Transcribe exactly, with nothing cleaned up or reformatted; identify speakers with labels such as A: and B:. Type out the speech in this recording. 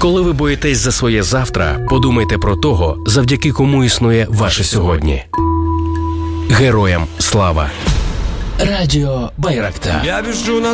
A: Коли ви боїтесь за своє завтра, подумайте про того, завдяки кому існує ваше сьогодні. Героям слава! Радіо Байрактар.
B: Я біжу на